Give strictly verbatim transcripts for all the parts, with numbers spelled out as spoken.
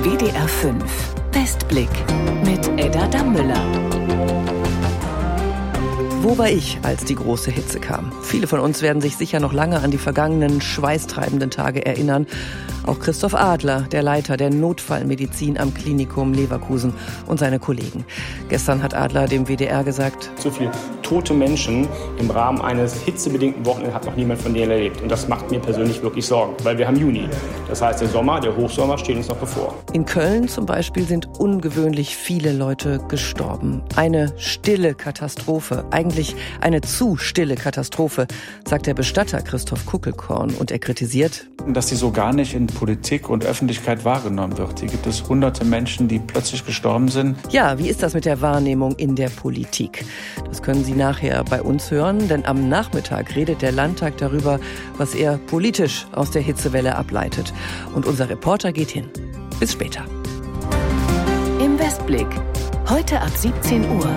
W D R fünf Westblick mit Edda Dammüller. Wo war ich, als die große Hitze kam? Viele von uns werden sich sicher noch lange an die vergangenen, schweißtreibenden Tage erinnern. Auch Christoph Adler, der Leiter der Notfallmedizin am Klinikum Leverkusen, und seine Kollegen. Gestern hat Adler dem W D R gesagt: So viele tote Menschen im Rahmen eines hitzebedingten Wochenendes hat noch niemand von denen erlebt. Und das macht mir persönlich wirklich Sorgen, weil wir haben Juni. Das heißt, der Sommer, der Hochsommer steht uns noch bevor. In Köln zum Beispiel sind ungewöhnlich viele Leute gestorben. Eine stille Katastrophe, eigentlich eine zu stille Katastrophe, sagt der Bestatter Christoph Kuckelkorn. Und er kritisiert, dass sie so gar nicht in Politik und Öffentlichkeit wahrgenommen wird. Hier gibt es hunderte Menschen, die plötzlich gestorben sind. Ja, wie ist das mit der Wahrnehmung in der Politik? Das können Sie nachher bei uns hören, denn am Nachmittag redet der Landtag darüber, was er politisch aus der Hitzewelle ableitet. Und unser Reporter geht hin. Bis später. Im Westblick. Heute ab siebzehn Uhr.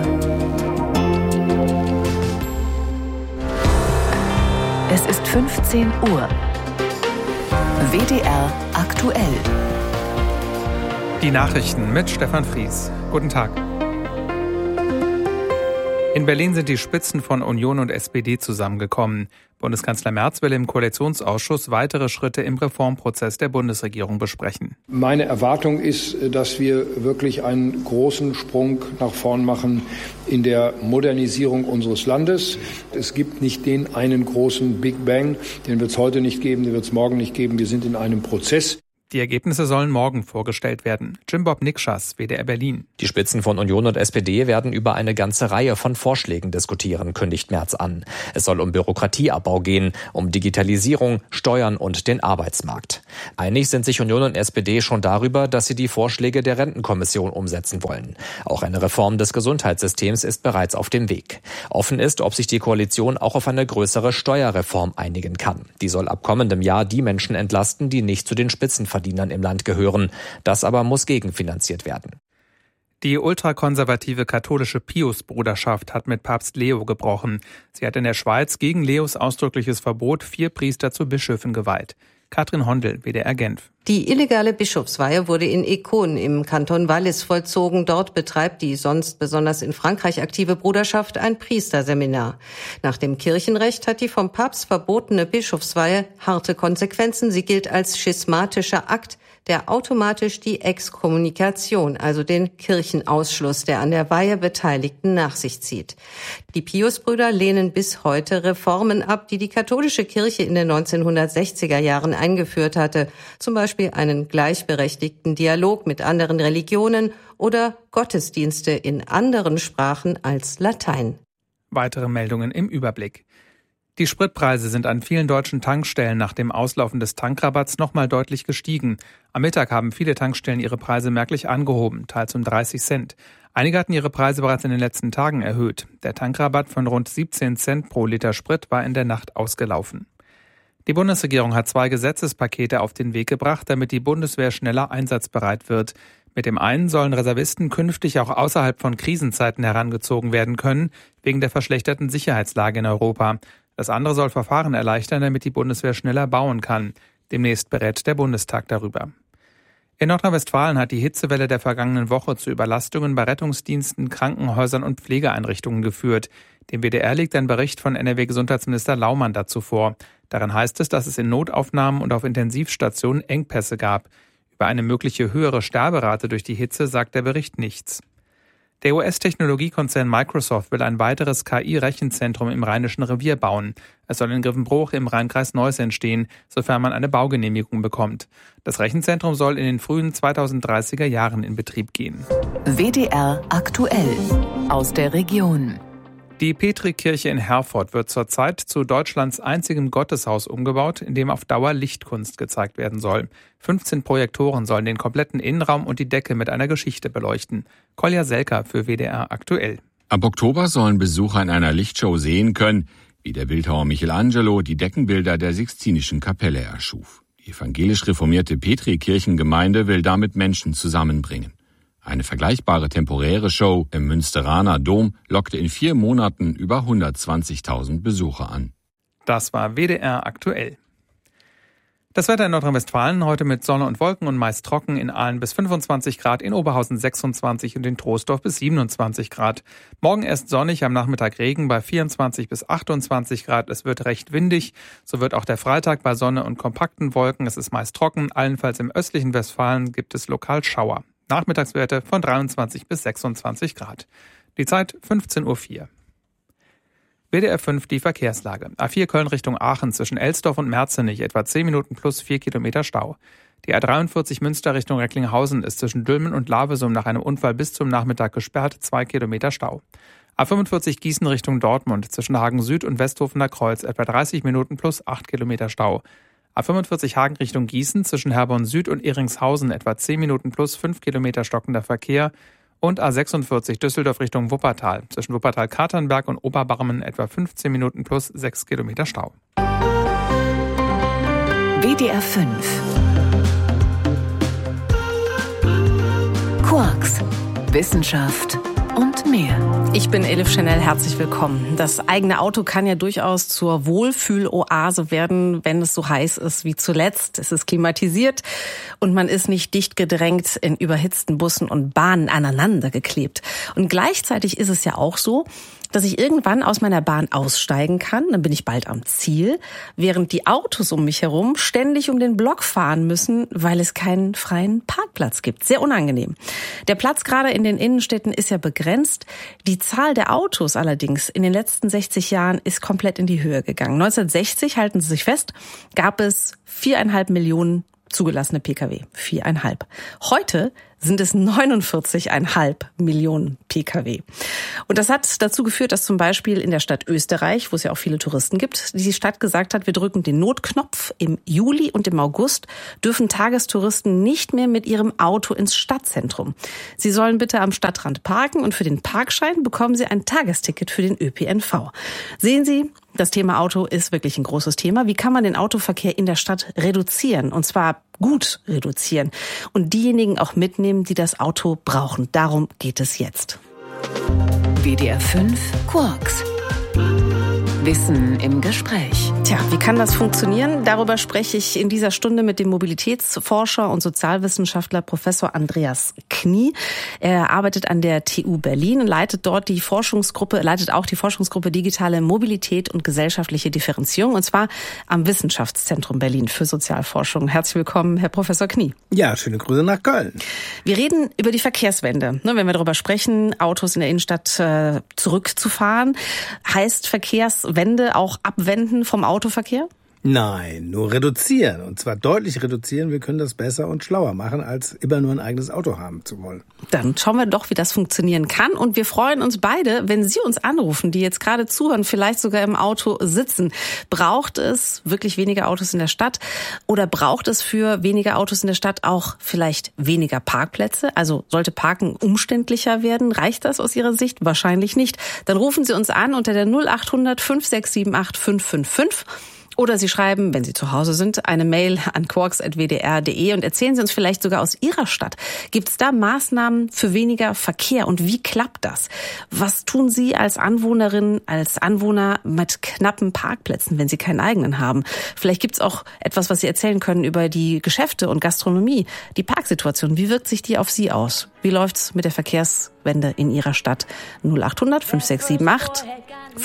Es ist fünfzehn Uhr. W D R aktuell. Die Nachrichten mit Stefan Fries. Guten Tag. In Berlin sind die Spitzen von Union und S P D zusammengekommen. Bundeskanzler Merz will im Koalitionsausschuss weitere Schritte im Reformprozess der Bundesregierung besprechen. Meine Erwartung ist, dass wir wirklich einen großen Sprung nach vorn machen in der Modernisierung unseres Landes. Es gibt nicht den einen großen Big Bang, den wird es heute nicht geben, den wird es morgen nicht geben. Wir sind in einem Prozess. Die Ergebnisse sollen morgen vorgestellt werden. Jim-Bob Nikschas, W D R Berlin. Die Spitzen von Union und S P D werden über eine ganze Reihe von Vorschlägen diskutieren, kündigt Merz an. Es soll um Bürokratieabbau gehen, um Digitalisierung, Steuern und den Arbeitsmarkt. Einig sind sich Union und S P D schon darüber, dass sie die Vorschläge der Rentenkommission umsetzen wollen. Auch eine Reform des Gesundheitssystems ist bereits auf dem Weg. Offen ist, ob sich die Koalition auch auf eine größere Steuerreform einigen kann. Die soll ab kommendem Jahr die Menschen entlasten, die nicht zu den Spitzenverdienern im Land gehören. Das aber muss gegenfinanziert werden. Die ultrakonservative katholische Pius-Bruderschaft hat mit Papst Leo gebrochen. Sie hat in der Schweiz gegen Leos ausdrückliches Verbot vier Priester zu Bischöfen geweiht. Katrin Hondel, W D R Genf. Die illegale Bischofsweihe wurde in Econ im Kanton Wallis vollzogen. Dort betreibt die sonst besonders in Frankreich aktive Bruderschaft ein Priesterseminar. Nach dem Kirchenrecht hat die vom Papst verbotene Bischofsweihe harte Konsequenzen. Sie gilt als schismatischer Akt, der automatisch die Exkommunikation, also den Kirchenausschluss der an der Weihe Beteiligten, nach sich zieht. Die Piusbrüder lehnen bis heute Reformen ab, die die katholische Kirche in den neunzehnhundertsechziger Jahren eingeführt hatte, zum Beispiel einen gleichberechtigten Dialog mit anderen Religionen oder Gottesdienste in anderen Sprachen als Latein. Weitere Meldungen im Überblick. Die Spritpreise sind an vielen deutschen Tankstellen nach dem Auslaufen des Tankrabatts nochmal deutlich gestiegen. Am Mittag haben viele Tankstellen ihre Preise merklich angehoben, teils um dreißig Cent. Einige hatten ihre Preise bereits in den letzten Tagen erhöht. Der Tankrabatt von rund siebzehn Cent pro Liter Sprit war in der Nacht ausgelaufen. Die Bundesregierung hat zwei Gesetzespakete auf den Weg gebracht, damit die Bundeswehr schneller einsatzbereit wird. Mit dem einen sollen Reservisten künftig auch außerhalb von Krisenzeiten herangezogen werden können, wegen der verschlechterten Sicherheitslage in Europa. Das andere soll Verfahren erleichtern, damit die Bundeswehr schneller bauen kann. Demnächst berät der Bundestag darüber. In Nordrhein-Westfalen hat die Hitzewelle der vergangenen Woche zu Überlastungen bei Rettungsdiensten, Krankenhäusern und Pflegeeinrichtungen geführt. Dem W D R liegt ein Bericht von N R W-Gesundheitsminister Laumann dazu vor. Darin heißt es, dass es in Notaufnahmen und auf Intensivstationen Engpässe gab. Über eine mögliche höhere Sterberate durch die Hitze sagt der Bericht nichts. Der U S-Technologiekonzern Microsoft will ein weiteres K I-Rechenzentrum im Rheinischen Revier bauen. Es soll in Grevenbroich im Rheinkreis Neuss entstehen, sofern man eine Baugenehmigung bekommt. Das Rechenzentrum soll in den frühen zweitausenddreißiger Jahren in Betrieb gehen. W D R aktuell aus der Region. Die Petrikirche in Herford wird zurzeit zu Deutschlands einzigem Gotteshaus umgebaut, in dem auf Dauer Lichtkunst gezeigt werden soll. fünfzehn Projektoren sollen den kompletten Innenraum und die Decke mit einer Geschichte beleuchten. Kolja Selker für W D R aktuell. Ab Oktober sollen Besucher in einer Lichtshow sehen können, wie der Bildhauer Michelangelo die Deckenbilder der Sixtinischen Kapelle erschuf. Die evangelisch reformierte Petri-Kirchengemeinde will damit Menschen zusammenbringen. Eine vergleichbare temporäre Show im Münsteraner Dom lockte in vier Monaten über hundertzwanzigtausend Besucher an. Das war W D R aktuell. Das Wetter in Nordrhein-Westfalen heute mit Sonne und Wolken und meist trocken, in Aalen bis fünfundzwanzig Grad, in Oberhausen sechsundzwanzig und in Troisdorf bis siebenundzwanzig Grad. Morgen erst sonnig, am Nachmittag Regen bei vierundzwanzig bis achtundzwanzig Grad. Es wird recht windig. So wird auch der Freitag bei Sonne und kompakten Wolken. Es ist meist trocken. Allenfalls im östlichen Westfalen gibt es lokal Schauer. Nachmittagswerte von dreiundzwanzig bis sechsundzwanzig Grad. Die Zeit fünfzehn Uhr vier. W D R fünf die Verkehrslage. A vier Köln Richtung Aachen zwischen Elsdorf und Merzenich etwa zehn Minuten plus vier Kilometer Stau. Die A dreiundvierzig Münster Richtung Recklinghausen ist zwischen Dülmen und Lavesum nach einem Unfall bis zum Nachmittag gesperrt, zwei Kilometer Stau. A fünfundvierzig Gießen Richtung Dortmund zwischen Hagen Süd und Westhofener Kreuz etwa dreißig Minuten plus acht Kilometer Stau. A fünfundvierzig Hagen Richtung Gießen zwischen Herborn Süd und Ehringshausen etwa zehn Minuten plus fünf Kilometer stockender Verkehr. Und A sechsundvierzig Düsseldorf Richtung Wuppertal. Zwischen Wuppertal-Katernberg und Oberbarmen etwa fünfzehn Minuten plus sechs Kilometer Stau. W D R fünf. Quarks. Wissenschaft und mehr. Ich bin Elif Chanel, herzlich willkommen. Das eigene Auto kann ja durchaus zur Wohlfühloase werden, wenn es so heiß ist wie zuletzt. Es ist klimatisiert und man ist nicht dicht gedrängt in überhitzten Bussen und Bahnen aneinander geklebt. Und gleichzeitig ist es ja auch so, dass ich irgendwann aus meiner Bahn aussteigen kann, dann bin ich bald am Ziel, während die Autos um mich herum ständig um den Block fahren müssen, weil es keinen freien Parkplatz gibt. Sehr unangenehm. Der Platz gerade in den Innenstädten ist ja begrenzt. Die Zahl der Autos allerdings in den letzten sechzig Jahren ist komplett in die Höhe gegangen. neunzehnhundertsechzig, halten Sie sich fest, gab es viereinhalb Millionen zugelassene Pkw. Viereinhalb. Heute sind es neunundvierzig Komma fünf Millionen Pkw. Und das hat dazu geführt, dass zum Beispiel in der Stadt Österreich, wo es ja auch viele Touristen gibt, die Stadt gesagt hat, wir drücken den Notknopf. Im Juli und im August dürfen Tagestouristen nicht mehr mit ihrem Auto ins Stadtzentrum. Sie sollen bitte am Stadtrand parken und für den Parkschein bekommen sie ein Tagesticket für den Ö P N V. Sehen Sie, das Thema Auto ist wirklich ein großes Thema. Wie kann man den Autoverkehr in der Stadt reduzieren? Und zwar gut reduzieren. Und diejenigen auch mitnehmen, die das Auto brauchen. Darum geht es jetzt. W D R fünf Quarks. Wissen im Gespräch. Tja, wie kann das funktionieren? Darüber spreche ich in dieser Stunde mit dem Mobilitätsforscher und Sozialwissenschaftler Professor Andreas Knie. Er arbeitet an der T U Berlin und leitet dort die Forschungsgruppe, leitet auch die Forschungsgruppe Digitale Mobilität und gesellschaftliche Differenzierung, und zwar am Wissenschaftszentrum Berlin für Sozialforschung. Herzlich willkommen, Herr Professor Knie. Ja, schöne Grüße nach Köln. Wir reden über die Verkehrswende. Wenn wir darüber sprechen, Autos in der Innenstadt äh, zurückzufahren, heißt Verkehrswende auch abwenden vom Autoverkehr? Nein, nur reduzieren. Und zwar deutlich reduzieren. Wir können das besser und schlauer machen, als immer nur ein eigenes Auto haben zu wollen. Dann schauen wir doch, wie das funktionieren kann. Und wir freuen uns beide, wenn Sie uns anrufen, die jetzt gerade zuhören, vielleicht sogar im Auto sitzen. Braucht es wirklich weniger Autos in der Stadt? Oder braucht es für weniger Autos in der Stadt auch vielleicht weniger Parkplätze? Also sollte Parken umständlicher werden? Reicht das aus Ihrer Sicht? Wahrscheinlich nicht. Dann rufen Sie uns an unter der null acht hundert fünf sechs sieben acht fünf fünf fünf. Oder Sie schreiben, wenn Sie zu Hause sind, eine Mail an quarks at w d r punkt d e und erzählen Sie uns vielleicht sogar aus Ihrer Stadt. Gibt es da Maßnahmen für weniger Verkehr und wie klappt das? Was tun Sie als Anwohnerin, als Anwohner mit knappen Parkplätzen, wenn Sie keinen eigenen haben? Vielleicht gibt es auch etwas, was Sie erzählen können über die Geschäfte und Gastronomie, die Parksituation. Wie wirkt sich die auf Sie aus? Wie läuft's mit der Verkehrswende in Ihrer Stadt? null acht hundert fünf sechs sieben acht